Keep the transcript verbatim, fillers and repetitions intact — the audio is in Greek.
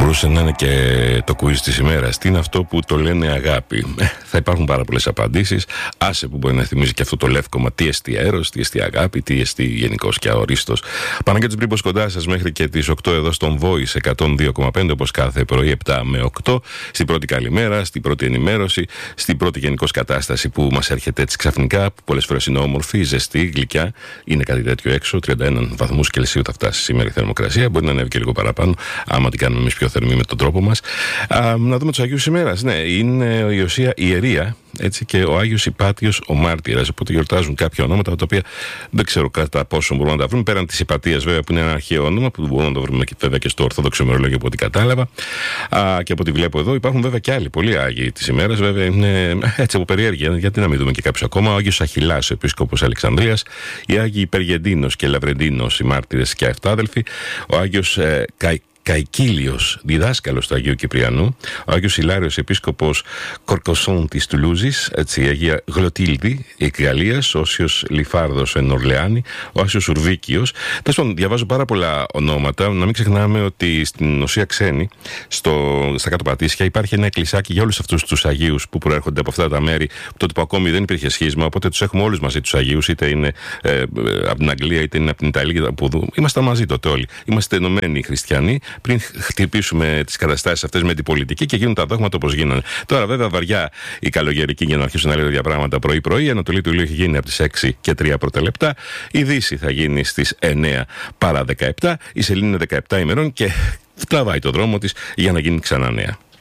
Μπορούσε να είναι και το quiz της ημέρας. Τι είναι αυτό που το λένε αγάπη? Θα υπάρχουν πάρα πολλές απαντήσεις. Άσε που μπορεί να θυμίζει και αυτό το λεύκομα. Τι εστί έρος, τι εστί αγάπη, τι εστί γενικός και αορίστος. Παναγιώτης Μπρίμπος κοντά σας μέχρι και τις οκτώ εδώ στον Voice εκατόν δύο κόμμα πέντε, όπως κάθε πρωί επτά με οκτώ. Στην πρώτη καλημέρα, στην πρώτη ενημέρωση, στην πρώτη γενικώς κατάσταση που μας έρχεται έτσι ξαφνικά, που πολλές φορές είναι όμορφη, ζεστή, γλυκιά. Είναι κάτι τέτοιο έξω. τριάντα ένα βαθμούς Κελσίου θα φτάσει σήμερα η θερμοκρασία. Μπορεί να ανέβει και λίγο παραπάνω, άμα την κάνουμε εμείς πιο θερμή με τον τρόπο μας. Α, να δούμε τους Αγίους ημέρας. Ναι, είναι η Οσία Ιερία, έτσι, και ο Άγιος Ιπάτιος ο Μάρτυρας. Οπότε γιορτάζουν κάποια ονόματα τα οποία δεν ξέρω κατά πόσο μπορούμε να τα βρούμε. Πέραν της Ιπατίας, βέβαια, που είναι ένα αρχαίο όνομα που μπορούμε να το βρούμε και, βέβαια, και στο Ορθόδοξο ημερολόγιο από ό,τι κατάλαβα. Α, και από ό,τι βλέπω εδώ, υπάρχουν βέβαια και άλλοι πολλοί Άγιοι της ημέρας. Βέβαια, είναι έτσι από περιέργεια. Γιατί να μην δούμε και κάποιους ακόμα. Ο Άγιος Αχιλλάς, ο Επίσκοπος Αλεξανδρίας. Οι Άγιοι Υπεργεντίνος και Λαβρεντίνος, οι μάρτυρες και ευτάδελφοι. Ο Άγιος ε, Καϊ Καϊκίλιος, διδάσκαλος του Αγίου Κυπριανού, ο Άγιος Ιλάριος, επίσκοπος Κορκοσόν της Τουλούζης, έτσι, η Αγία Γλωτίλδη εκ Γαλλίας, ο Όσιος Λιφάρδος εν Ορλεάνη, ο Άσιος Ουρβίκιος. Τέλος πάντων, διαβάζω πάρα πολλά ονόματα. Να μην ξεχνάμε ότι στην Οσία Ξένη, στο, στα κάτω Πατήσια, υπάρχει ένα εκκλησάκι για όλους αυτούς τους Αγίους που προέρχονται από αυτά τα μέρη, τότε που ακόμη δεν υπήρχε σχίσμα. Οπότε τους έχουμε όλους μαζί τους Αγίους, είτε είναι ε, ε, από την Αγγλία είτε είναι από την Ιταλία. Από ήμασταν μαζί τότε όλοι. Είμαστε ενωμένοι οι χριστιανοί, πριν χτυπήσουμε τις καταστάσεις αυτές με την πολιτική και γίνουν τα δόγματα όπως γίνανε. Τώρα, βέβαια, βαριά η καλογερική για να αρχίσουν να λέω τέτοια πράγματα πρωί-πρωί. Η Ανατολή του Ηλίου έχει γίνει από τις έξι και τρία πρώτα λεπτά. Η Δύση θα γίνει στις εννέα παρά δεκαεπτά. Η Σελήνη είναι δεκαεπτά ημερών και τραβάει το δρόμο της για να γίνει ξανά νέα.